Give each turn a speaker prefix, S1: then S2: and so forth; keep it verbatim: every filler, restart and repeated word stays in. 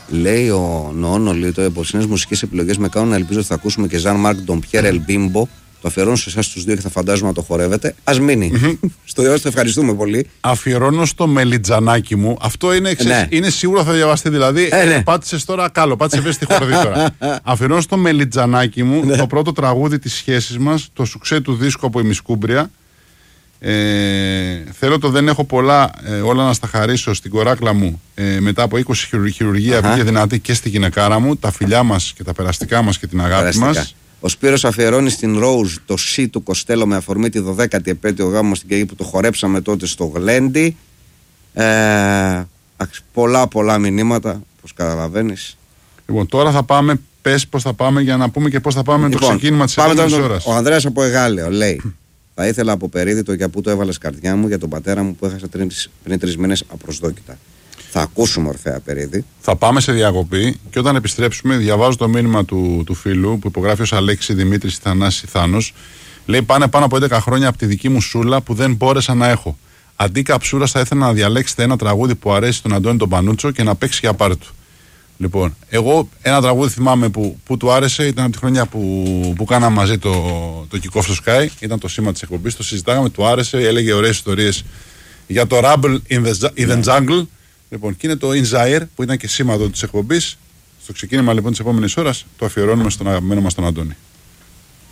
S1: Λέει ο Νόνο, λέει το από νέες μουσικές επιλογές με κάνουν να ελπίζω ότι θα ακούσουμε και Ζαν Μάρκ τον Πιέρ Ελμπίμπο. Το αφιερώνω σε εσάς τους δύο και θα φαντάζομαι να το χορεύετε. Ας μείνει. Mm-hmm. Στο Ιώστα, ευχαριστούμε πολύ.
S2: Αφιερώνω στο μελιτζανάκι μου. Αυτό είναι, ξέρεις,
S1: ναι.
S2: είναι σίγουρο θα διαβαστεί. Δηλαδή, ε, ναι. πάτησες τώρα κάλο, πάτησες βέβαια στη χορδή τώρα. Αφιερώνω στο μελιτζανάκι μου ναι. το πρώτο τραγούδι της σχέσης μας, το σουξέ του δίσκου από η Μισκούμπρια. Ε, θέλω το δεν έχω πολλά, ε, όλα να στα χαρίσω στην κοράκλα μου. Ε, μετά από είκοσι χειρουργία βγήκε δυνατή και στη γυναικάρα μου. Τα φιλιά μας και τα περαστικά μας και την αγάπη περαστικά. μας.
S1: Ο Σπύρος αφιερώνει στην Rose το C του Κοστέλο με αφορμή τη δωδέκατη επέτειο γάμου στην Καγή που το χορέψαμε τότε στο Γλέντι. Ε, πολλά πολλά μηνύματα, όπως καταλαβαίνεις.
S2: Λοιπόν, τώρα θα πάμε, πες πώς θα πάμε για να πούμε και πώς θα πάμε λοιπόν, το ξεκίνημα της επόμενης ώρας.
S1: Ο Ανδρέας από Εγάλεο λέει: θα ήθελα από Περίδη το για που το έβαλες καρδιά μου για τον πατέρα μου που έχασε πριν τρεις μήνες απροσδόκητα. Θα ακούσουμε Ορφέα Περίδη.
S2: Θα πάμε σε διακοπή και όταν επιστρέψουμε, διαβάζω το μήνυμα του, του φίλου που υπογράφει ως Αλέξη Δημήτρης Θανάση Θάνος. Λέει: πάνε πάνω από έντεκα χρόνια από τη δική μου σούλα που δεν μπόρεσα να έχω. Αντί καψούρα, θα ήθελα να διαλέξετε ένα τραγούδι που αρέσει στον Αντώνη τον Πανούτσο και να παίξει για πάρτι του. Λοιπόν, εγώ ένα τραγούδι θυμάμαι που, που του άρεσε, ήταν από τη χρονιά που, που κάναμε μαζί το, το Kick Off στο Sky, ήταν το σήμα της εκπομπής, το συζητάγαμε, του άρεσε, έλεγε ωραίες ιστορίες για το Rumble in the, in the Jungle. Λοιπόν, και είναι το In Zaire που ήταν και σήματο της εκπομπής. Στο ξεκίνημα λοιπόν της επόμενης ώρας το αφιερώνουμε στον αγαπημένο μας τον Αντώνη.